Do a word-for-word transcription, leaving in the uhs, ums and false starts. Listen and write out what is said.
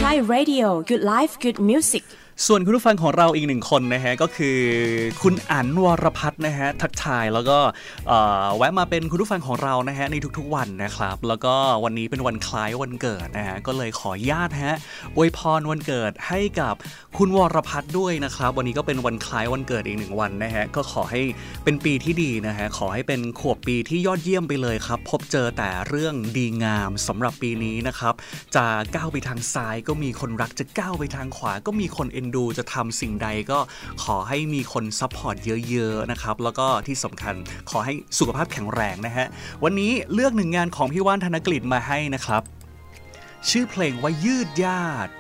Thai Radio Good Life Good Music ส่วนคุณผู้ฟังของเราอีกหนึ่งคนนะฮะก็คือคุณอั๋นวรพัฒน์นะฮะทักทายแล้วก็แวะมาเป็นคุณผู้ฟังของเรานะฮะในทุกๆวันนะครับแล้วก็วันนี้เป็นวันคล้ายวันเกิดนะฮะก็เลยขอญาตฮะอวยพรวันเกิดให้กับคุณวรพัฒน์ด้วยนะครับวันนี้ก็เป็นวันคล้ายวันเกิดอีกหนึ่งวันนะฮะก็ขอให้เป็นปีที่ดีนะฮะขอให้เป็นขวบปีที่ยอดเยี่ยมไปเลยครับพบเจอแต่เรื่องดีงามสำหรับปีนี้นะครับจะก้าวไปทางซ้ายก็มีคนรักจะก้าวไปทางขวาก็มีคนเอ็นดูจะทำสิ่งใดก็ขอให้มีคนซัพพอร์ตเยอะๆนะครับแล้วก็ที่สำคัญขอให้สุขภาพแข็งแรงนะฮะวันนี้เลือกหนึ่งงานของพี่ว่านธนกฤษมาให้นะครับชื่อเพลงว่ายืดยาด